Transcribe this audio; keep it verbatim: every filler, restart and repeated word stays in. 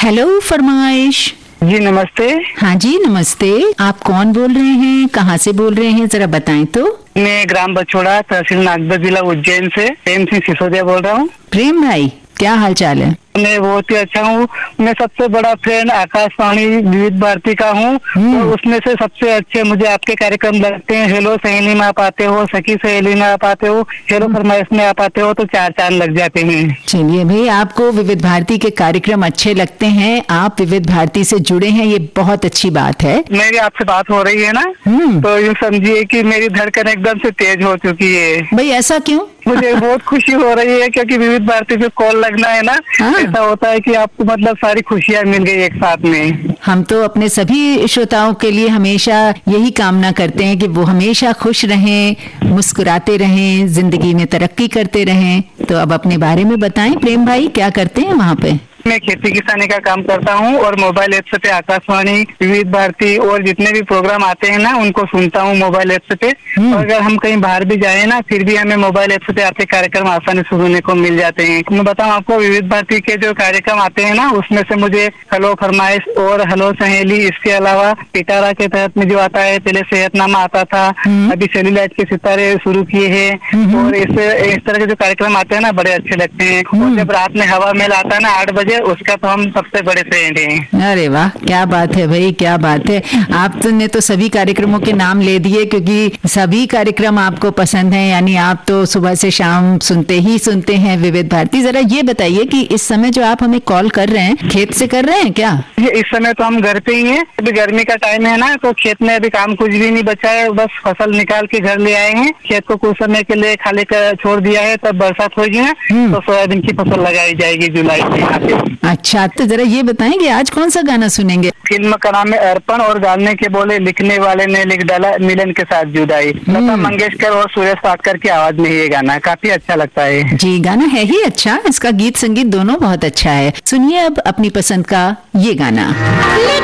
Hello फरमाइश। जी नमस्ते। हाँ जी नमस्ते, आप कौन बोल रहे हैं, कहाँ से बोल रहे हैं, जरा बताएं तो। मैं ग्राम बछोड़ा, तहसील नागदा, जिला उज्जैन से प्रेम सिंह सिसोदिया बोल रहा हूँ। प्रेम भाई, क्या हाल चाल है? मैं बहुत ही अच्छा हूँ। मैं सबसे बड़ा फ्रेंड आकाशवाणी विविध भारती का हूँ और उसमें से सबसे अच्छे मुझे आपके कार्यक्रम लगते हैं। हेलो सहेली में आप आते हो, सखी सहेली में आप आते हो, हेलो फरमाइश में आप आते हो, तो चार चांद लग जाते हैं। चलिए भाई, आपको विविध भारती के कार्यक्रम अच्छे लगते हैं, आप विविध भारती से जुड़े हैं, ये बहुत अच्छी बात है। मेरी आपसे बात हो रही है ना, तो यूँ समझिए कि मेरी धड़कन एकदम से तेज हो चुकी है। भाई ऐसा क्यों? मुझे बहुत खुशी हो रही है क्योंकि विविध भारती पे कॉल लगना है ना। हाँ। ऐसा होता है कि आपको मतलब सारी खुशियाँ मिल गई एक साथ में। हम तो अपने सभी श्रोताओं के लिए हमेशा यही कामना करते हैं कि वो हमेशा खुश रहें, मुस्कुराते रहें, जिंदगी में तरक्की करते रहें। तो अब अपने बारे में बताएं प्रेम भाई, क्या करते हैं वहाँ पे? मैं खेती किसानी का काम करता हूँ और मोबाइल ऐप्स पे आकाशवाणी, विविध भारती और जितने भी प्रोग्राम आते हैं ना उनको सुनता हूँ मोबाइल ऐप्स पे। और अगर हम कहीं बाहर भी जाए ना, फिर भी हमें मोबाइल ऐप्स पे आपके कार्यक्रम आसानी से सुनने को मिल जाते हैं। मैं बताऊँ आपको, विविध भारती के जो कार्यक्रम आते हैं ना उसमें से मुझे हेलो फरमाइश और हेलो सहेली, इसके अलावा पिटारा के तहत में जो आता है, पहले सेहतनामा आता था, अभी सेल्यूलाइट के सितारे शुरू किए हैं। और इस इस तरह के जो कार्यक्रम आते हैं ना बड़े अच्छे लगते हैं। और जब रात में हवा मेल आता है ना आठ बजे, उसका तो हम सबसे बड़े फ्रेंड हैं। अरे वाह, क्या बात है भाई, क्या बात है। आपने तो सभी कार्यक्रमों के नाम ले दिए क्योंकि सभी कार्यक्रम आपको पसंद हैं, यानी आप तो सुबह से शाम सुनते ही सुनते हैं विविध भारती। जरा ये बताइए कि इस समय जो आप हमें कॉल कर रहे हैं, खेत से कर रहे हैं क्या? ये इस समय तो हम घर पे ही हैं। अभी गर्मी का टाइम है ना, तो खेत में अभी काम कुछ भी नहीं बचा है, बस फसल निकाल के घर ले आए हैं। खेत को कुछ समय के लिए खाली कर छोड़ दिया है, तब बरसात होगी ना तो सोयाबीन की फसल लगाई जाएगी जुलाई में यहाँ पे। अच्छा, तो जरा ये बताएंगे आज कौन सा गाना सुनेंगे? फिल्म का नाम है अर्पण और गाने के बोले लिखने वाले ने लिख डाला मिलन के साथ जुदाई। लता मंगेशकर और सुरेश पाटकर की आवाज में ये गाना काफी अच्छा लगता है। जी, गाना है ही अच्छा, इसका गीत संगीत दोनों बहुत अच्छा है। सुनिए अब अपनी पसंद का ये गाना।